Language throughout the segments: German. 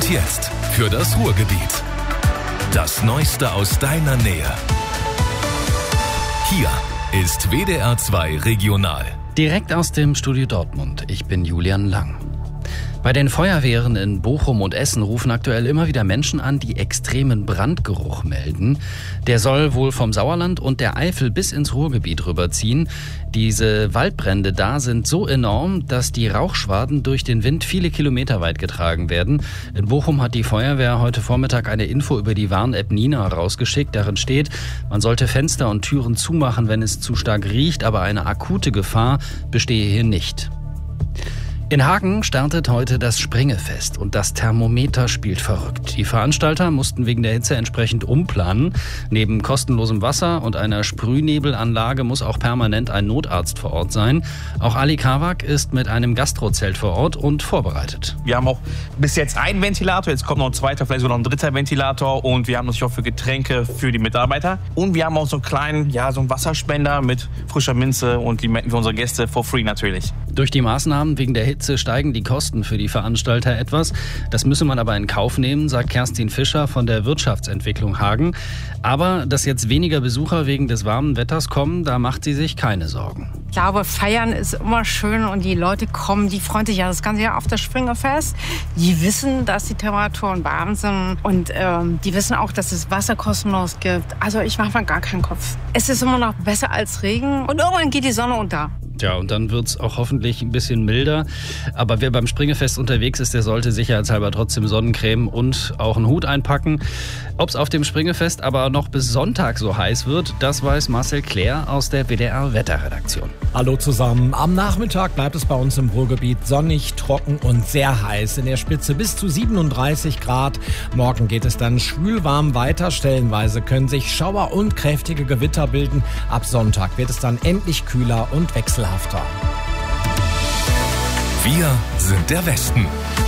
jetzt für das Ruhrgebiet. Das Neueste aus deiner Nähe. Hier ist WDR 2 Regional. Direkt aus dem Studio Dortmund. Ich bin Julian Lang. Bei den Feuerwehren in Bochum und Essen rufen aktuell immer wieder Menschen an, die extremen Brandgeruch melden. Der soll wohl vom Sauerland und der Eifel bis ins Ruhrgebiet rüberziehen. Diese Waldbrände da sind so enorm, dass die Rauchschwaden durch den Wind viele Kilometer weit getragen werden. In Bochum hat die Feuerwehr heute Vormittag eine Info über die Warn-App Nina rausgeschickt. Darin steht, man sollte Fenster und Türen zumachen, wenn es zu stark riecht, aber eine akute Gefahr bestehe hier nicht. In Hagen startet heute das Springefest und das Thermometer spielt verrückt. Die Veranstalter mussten wegen der Hitze entsprechend umplanen. Neben kostenlosem Wasser und einer Sprühnebelanlage muss auch permanent ein Notarzt vor Ort sein. Auch Ali Kawak ist mit einem Gastrozelt vor Ort und vorbereitet. Wir haben auch bis jetzt einen Ventilator, jetzt kommt noch ein zweiter, vielleicht sogar noch ein dritter Ventilator und wir haben natürlich auch für Getränke für die Mitarbeiter. Und wir haben auch so einen kleinen, so einen Wasserspender mit frischer Minze und Limetten für unsere Gäste for free natürlich. Durch die Maßnahmen wegen der Hitze steigen die Kosten für die Veranstalter etwas. Das müsse man aber in Kauf nehmen, sagt Kerstin Fischer von der Wirtschaftsentwicklung Hagen. Aber dass jetzt weniger Besucher wegen des warmen Wetters kommen, da macht sie sich keine Sorgen. Ich glaube, feiern ist immer schön und die Leute kommen, die freuen sich ja das ganze Jahr auf das Springefest. Die wissen, dass die Temperaturen warm sind und die wissen auch, dass es Wasser kostenlos gibt. Also ich mache mir gar keinen Kopf. Es ist immer noch besser als Regen und irgendwann geht die Sonne unter. Ja, und dann wird es auch hoffentlich ein bisschen milder. Aber wer beim Springefest unterwegs ist, der sollte sicherheitshalber trotzdem Sonnencreme und auch einen Hut einpacken. Ob es auf dem Springefest aber noch bis Sonntag so heiß wird, das weiß Marcel Claire aus der WDR-Wetterredaktion. Hallo zusammen. Am Nachmittag bleibt es bei uns im Ruhrgebiet sonnig, trocken und sehr heiß. In der Spitze bis zu 37 Grad. Morgen geht es dann schwülwarm weiter. Stellenweise können sich Schauer und kräftige Gewitter bilden. Ab Sonntag wird es dann endlich kühler und wechselhafter. Wir sind der Westen.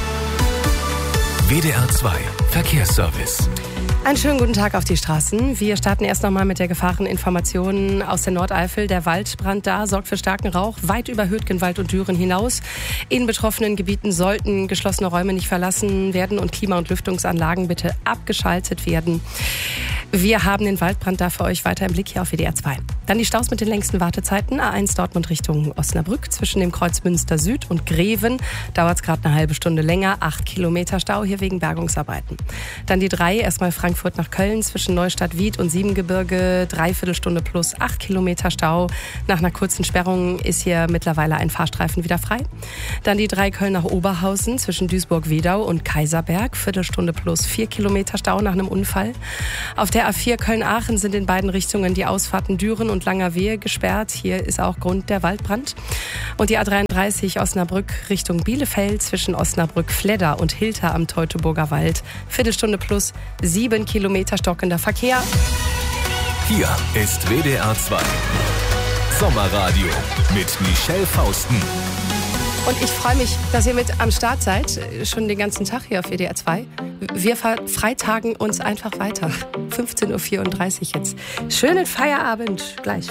WDR 2 Verkehrsservice. Einen schönen guten Tag auf die Straßen. Wir starten erst nochmal mit der Gefahreninformation aus der Nordeifel. Der Waldbrand da sorgt für starken Rauch, weit über Hürtgenwald und Düren hinaus. In betroffenen Gebieten sollten geschlossene Räume nicht verlassen werden und Klima- und Lüftungsanlagen bitte abgeschaltet werden. Wir haben den Waldbrand da für euch weiter im Blick hier auf WDR 2. Dann die Staus mit den längsten Wartezeiten. A1 Dortmund Richtung Osnabrück zwischen dem Kreuz Münster Süd und Greven. Dauert es gerade eine halbe Stunde länger. 8 Kilometer Stau hier wegen Bergungsarbeiten. Dann die 3, erstmal Frankfurt nach Köln zwischen Neustadt-Wied und Siebengebirge. 3/4 Stunde plus 8 Kilometer Stau. Nach einer kurzen Sperrung ist hier mittlerweile ein Fahrstreifen wieder frei. Dann die 3 Köln nach Oberhausen zwischen Duisburg-Wedau und Kaiserberg. Viertelstunde plus 4 Kilometer Stau nach einem Unfall. Auf der A4 Köln-Aachen sind in beiden Richtungen die Ausfahrten Düren und Langerwehe gesperrt. Hier ist auch Grund der Waldbrand. Und die A33 Osnabrück Richtung Bielefeld zwischen Osnabrück-Fledder und Hilter am Teutoburger Wald. Viertelstunde plus 7 Kilometer stockender Verkehr. Hier ist WDR 2 Sommerradio mit Michelle Fausten. Und ich freue mich, dass ihr mit am Start seid, schon den ganzen Tag hier auf WDR 2. Wir freitagen uns einfach weiter. 15.34 Uhr jetzt. Schönen Feierabend gleich.